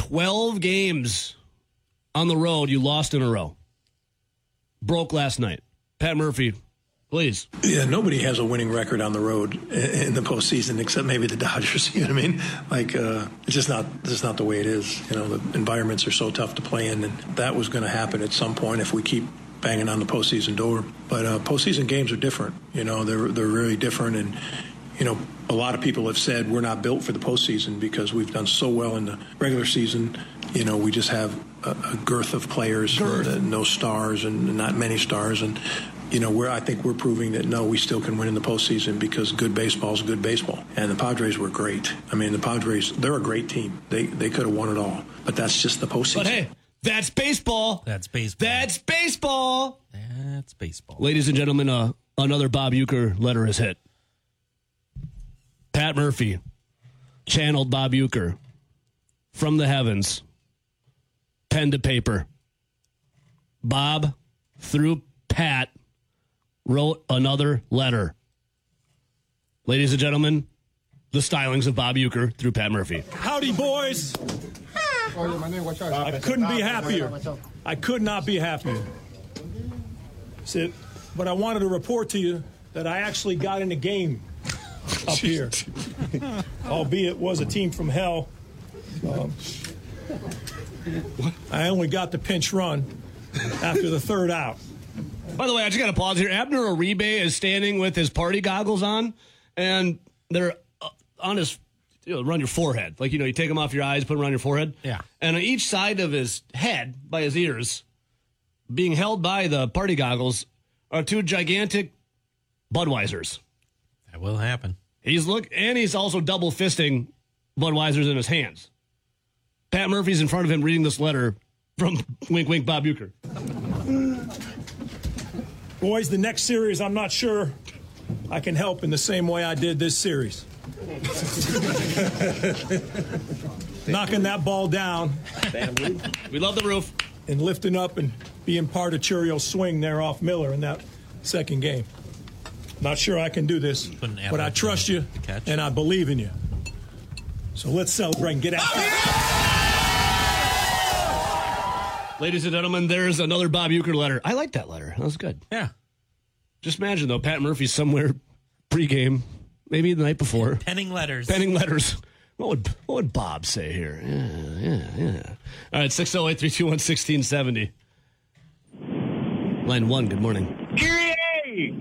12 games on the road you lost in a row. Broke last night. Pat Murphy, please. Yeah, nobody has a winning record on the road in the postseason except maybe the Dodgers. You know what I mean? Like, it's just not the way it is. You know, the environments are so tough to play in, and that was going to happen at some point if we keep banging on the postseason door. But postseason games are different. You know, they're really different, and you know, a lot of people have said we're not built for the postseason because we've done so well in the regular season. You know, we just have a girth of players, no stars and not many stars, and you know, I think we're proving that, no, we still can win in the postseason because good baseball is good baseball. And the Padres were great. I mean, the Padres, they're a great team. They could have won it all. But that's just the postseason. But hey, that's baseball. That's baseball. That's baseball. That's baseball. Ladies and gentlemen, another Bob Uecker letter is hit. Pat Murphy channeled Bob Uecker from the heavens, pen to paper. Bob, through Pat, wrote another letter. Ladies and gentlemen, the stylings of Bob Uecker through Pat Murphy. Howdy, boys. I couldn't be happier. I could not be happier. But I wanted to report to you that I actually got in a game up here, albeit it was a team from hell. I only got the pinch run after the third out. By the way, I just got to pause here. Abner Uribe is standing with his party goggles on, and they're on his, around your forehead. Like, you take them off your eyes, put them around your forehead. Yeah. And on each side of his head, by his ears, being held by the party goggles, are two gigantic Budweisers. That will happen. He's also double fisting Budweisers in his hands. Pat Murphy's in front of him reading this letter from Wink Wink Bob Uecker. Boys, the next series, I'm not sure I can help in the same way I did this series. Knocking that ball down. We love the roof. And lifting up and being part of Churio's swing there off Miller in that second game. Not sure I can do this, but I trust you and I believe in you. So let's celebrate and get out there. Ladies and gentlemen, there's another Bob Uecker letter. I like that letter. That was good. Yeah. Just imagine, though, Pat Murphy's somewhere pregame, maybe the night before. Penning letters. What would Bob say here? Yeah. All right, 608-321-1670. Line 1, good morning. Kyrie!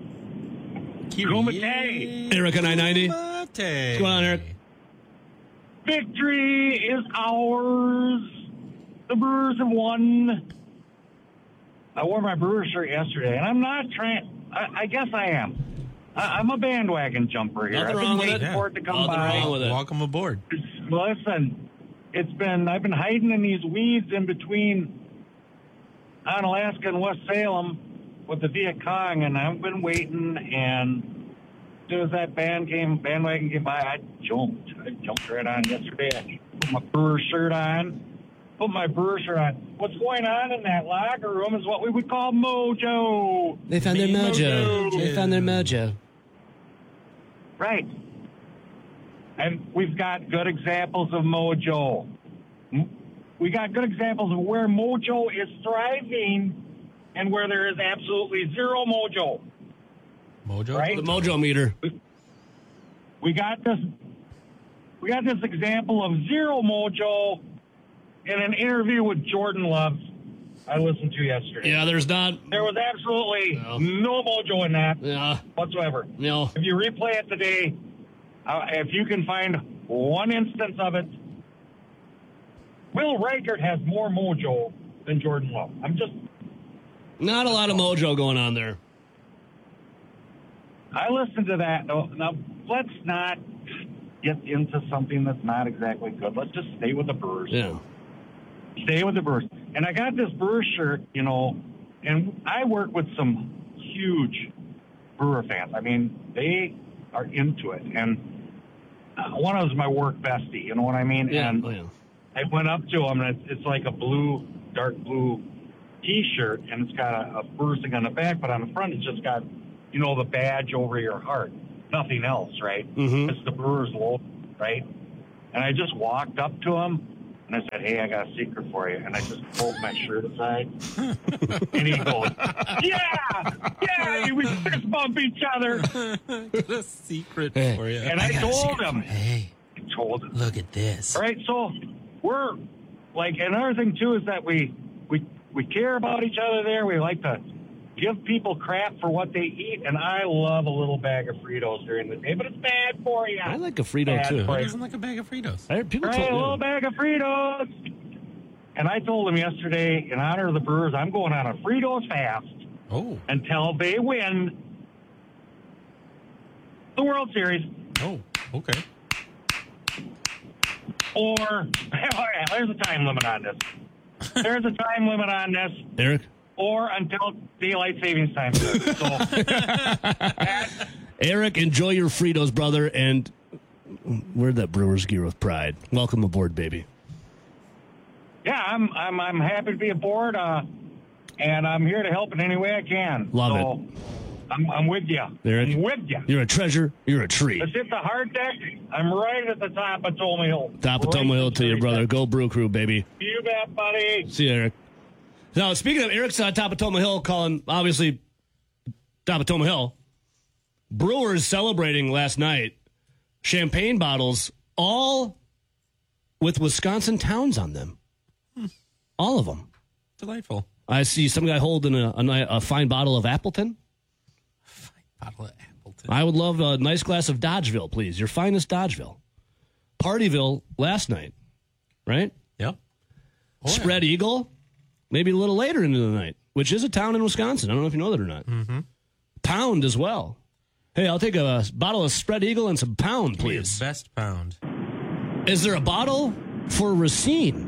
Kumite! Eric on I-90. What's going on, Eric? Victory is ours. The Brewers have won. I wore my Brewers shirt yesterday, and I'm not trying. I guess I am. I'm a bandwagon jumper here. Nothing I've wrong been with waiting it. for it to come Nothing by. wrong with it. Welcome aboard. Listen, I've been hiding in these weeds in between on Alaska and West Salem with the Viet Cong, and I've been waiting, and as soon as that bandwagon came by, I jumped right on yesterday. I put my Brewer shirt on. What's going on in that locker room is what we would call mojo. They found their mojo. Right. And we've got good examples of mojo. We got good examples of where mojo is thriving and where there is absolutely zero mojo. Mojo? Right? The mojo meter. We got this example of zero mojo in an interview with Jordan Love I listened to yesterday. Yeah, there was absolutely no mojo in that whatsoever. No. If you replay it today, if you can find one instance of it, Will Reichert has more mojo than Jordan Love. Not a lot of mojo going on there. I listened to that. Now, let's not get into something that's not exactly good. Let's just stay with the Brewers. Yeah. Stay with the Brewers. And I got this Brewer shirt, and I work with some huge Brewer fans. I mean, they are into it. And one of them is my work bestie, you know what I mean? Yeah. And I went up to him, and it's like a dark blue T-shirt, and it's got a Brewers thing on the back, but on the front it's just got, the badge over your heart. Nothing else, right? Mm-hmm. It's the Brewers logo, right? And I just walked up to him. And I said, hey, I got a secret for you. And I just pulled my shirt aside. And he goes, yeah, we fist bump each other. Got a secret for you. And I told him. Hey, I told him. look at this. All right, so we're like, another thing too is that we care about each other there. We like to give people crap for what they eat, and I love a little bag of Fritos during the day, but it's bad for you. I like a Frito too. Who doesn't like a bag of Fritos? I heard people Right, a little bag of Fritos. And I told him yesterday, in honor of the Brewers, I'm going on a Fritos fast until they win the World Series. Oh, okay. Or, there's a time limit on this. There's a time limit on this. Eric? Or until daylight savings time. So, Eric, enjoy your Fritos, brother, and wear that Brewers gear with pride. Welcome aboard, baby. yeah, I'm happy to be aboard, and I'm here to help in any way I can. Love it. I'm with you. Eric, I'm with you. You're a treasure. You're a treat. Let's hit the hard deck. I'm right at the top of Toma Hill. Top of Toma Hill to you, brother. Go Brew Crew, baby. You bet, buddy. See you, Eric. Now, speaking of Eric's top of Toma Hill, calling, obviously, top of Toma Hill, Brewers celebrating last night, champagne bottles, all with Wisconsin towns on them. All of them. Delightful. I see some guy holding a fine bottle of Appleton. Bottle of Appleton. I would love a nice glass of Dodgeville, please. Your finest Dodgeville. Partyville last night, right? Yep. Spread Eagle, maybe a little later into the night, which is a town in Wisconsin. I don't know if you know that or not. Mm-hmm. Pound as well. Hey, I'll take a bottle of Spread Eagle and some Pound, please. Best Pound. Is there a bottle for Racine?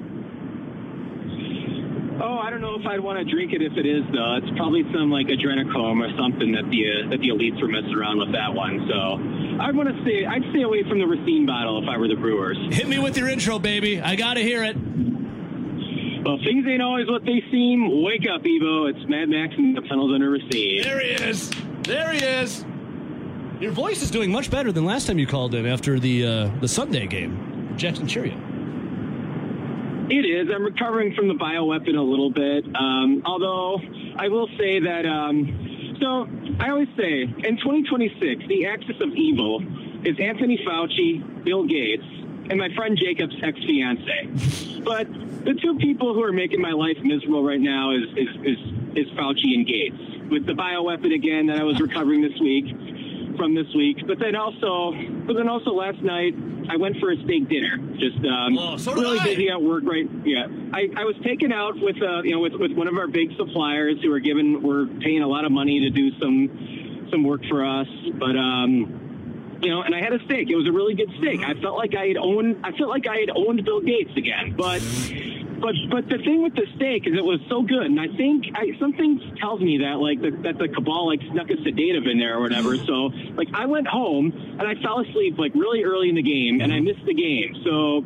Oh, I don't know if I'd want to drink it if it is, though. It's probably some, like, adrenochrome or something that the elites were messing around with that one. So I'd stay away from the Racine bottle if I were the Brewers. Hit me with your intro, baby. I got to hear it. Well, things ain't always what they seem. Wake up, Evo. It's Mad Max and the tunnels under Racine. There he is. There he is. Your voice is doing much better than last time you called in after the Sunday game, Jackson Cheerio. It is. I'm recovering from the bioweapon a little bit. Although I will say that, so I always say in 2026, the axis of evil is Anthony Fauci, Bill Gates, and my friend Jacob's ex-fiance. But the two people who are making my life miserable right now is Fauci and Gates. With the bioweapon again that I was recovering this week. But then also last night I went for a steak dinner. Just really busy at work, right? Yeah, I was taken out with one of our big suppliers who we're paying a lot of money to do some work for us, but and I had a steak. It was a really good steak. I felt like I had owned Bill Gates again, but the thing with the steak is it was so good, and I think something tells me that the cabal snuck a sedative in there or whatever. So I went home and I fell asleep really early in the game, and I missed the game. So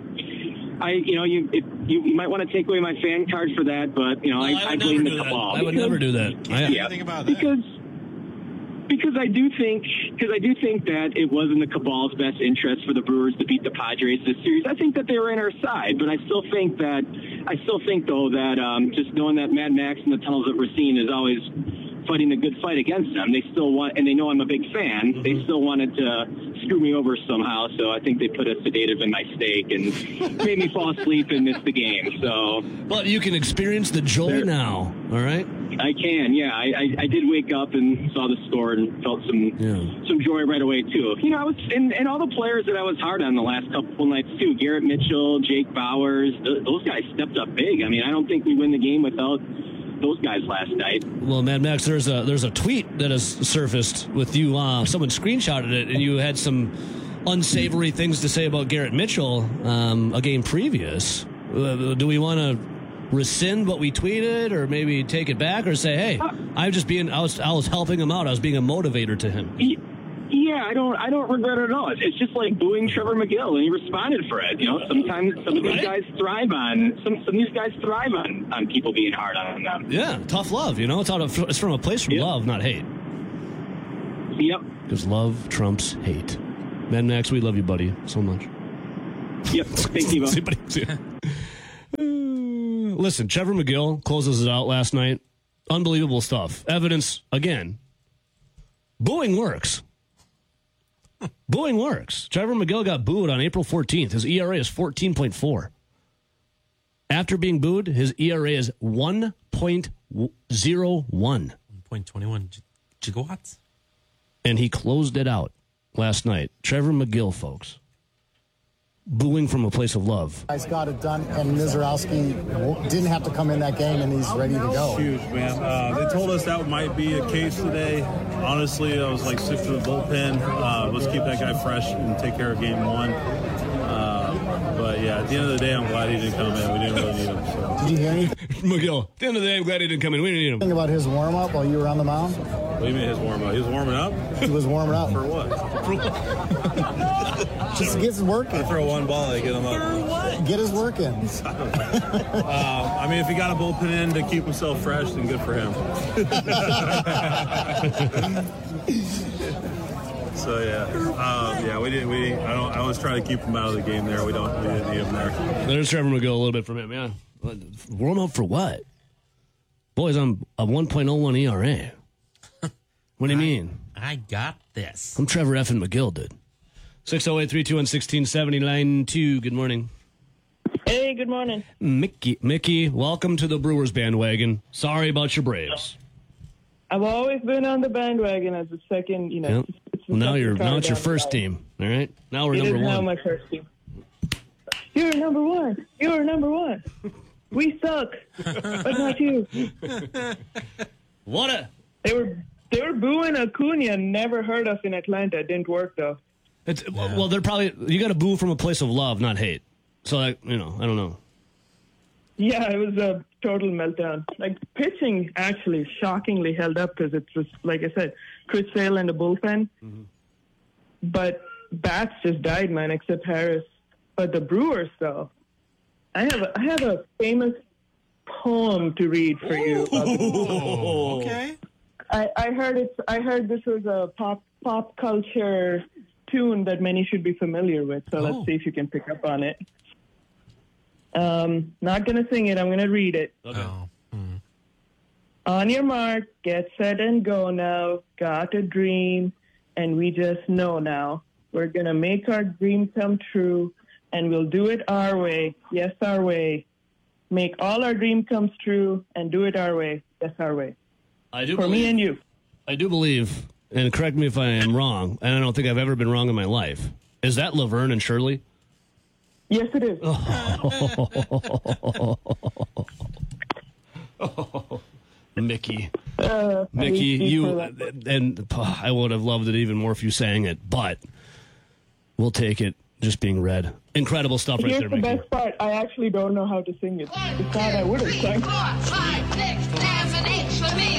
you might want to take away my fan card for that, but I blame the cabal. I would never do that. Yeah, because I do think that it was in the cabal's best interest for the Brewers to beat the Padres this series. I think that they were in our side, but I still think though that just knowing that Mad Max and the tunnels of Racine is always fighting a good fight against them, they still want, and they know I'm a big fan. Mm-hmm. They still wanted to screw me over somehow, so I think they put a sedative in my steak and made me fall asleep and miss the game. So, but you can experience the joy now. All right. I can, yeah. I did wake up and saw the score and felt some joy right away too. I was and all the players that I was hard on the last couple nights too. Garrett Mitchell, Jake Bowers, those guys stepped up big. I mean, I don't think we win the game without those guys last night. Well, Mad Max, there's a tweet that has surfaced with you. Someone screenshotted it, and you had some unsavory things to say about Garrett Mitchell a game previous. Do we want to rescind what we tweeted, or maybe take it back, or say, hey, I was helping him out. I was being a motivator to him. Yeah, I don't regret it at all. It's just like booing Trevor McGill, and he responded for it. Sometimes some of these guys thrive on on people being hard on them. Yeah, tough love. It's from a place from love, not hate. Yep. Because love trumps hate. Mad Max, we love you, buddy, so much. Yep. Thank you, buddy. Listen, Trevor McGill closes it out last night. Unbelievable stuff. Evidence, again, booing works. Booing works. Trevor McGill got booed on April 14th. His ERA is 14.4. After being booed, his ERA is 1.01. 1.21 gigawatts. And he closed it out last night. Trevor McGill, folks. Booing from a place of love. Guys got it done, and Niezerowski didn't have to come in that game, and he's ready to go. Huge, man. They told us that might be a case today. Honestly, I was like, stick to the bullpen. Let's keep that guy fresh and take care of game one. But yeah, at the end of the day, I'm glad he didn't come in. We didn't really need him. So. Did you hear anything McGill, at the end of the day, I'm glad he didn't come in. We didn't need him. about his warm-up while you were on the mound? What do you mean his warm-up? He was warming up? He was warming up. For what? Just to get his work in. Throw one ball, they get him up. For what? Get his work in. I mean, if he got a bullpen in to keep himself fresh, then good for him. So yeah, we didn't. I was trying to keep him out of the game there. We didn't need him there. There's Trevor McGill a little bit from him. Yeah, warm up for what? Boys, I'm a 1.01 ERA. What do you mean? I got this. I'm Trevor effing McGill, dude. 608-321-1670, line 2. Good morning. Hey, good morning. Mickey, welcome to the Brewers bandwagon. Sorry about your Braves. I've always been on the bandwagon as a second, you know. Yep. Well, now it's your first team. All right. Now we're number one. It is now my first team. You're number one. You're number one. We suck, but not you. They were booing Acuna. Never heard of in Atlanta. It didn't work though. Well, they're probably you got to boo from a place of love, not hate. So I don't know. Yeah, it was a total meltdown. Like pitching actually shockingly held up because it's just like I said, Chris Sale and the bullpen. Mm-hmm. But bats just died, man, except Harris. But the Brewers, though, I have a famous poem to read for you. Okay. I heard this was a pop culture tune that many should be familiar with. So let's see if you can pick up on it. Not gonna sing it. I'm gonna read it. Okay. On your mark, get set and go now. Got a dream, and we just know now. We're gonna make our dream come true, and we'll do it our way. Yes, our way. Make all our dream comes true, and do it our way. Yes, our way. For me and you. I do believe, and correct me if I am wrong, and I don't think I've ever been wrong in my life. Is that Laverne and Shirley? Yes, it is. Mickey, you and I would have loved it even more if you sang it, but we'll take it just being read. Incredible stuff right there, Mickey. Here's the best part. I actually don't know how to sing it. If not, I would have sung. 4, 5, 6, 7, 8 for me.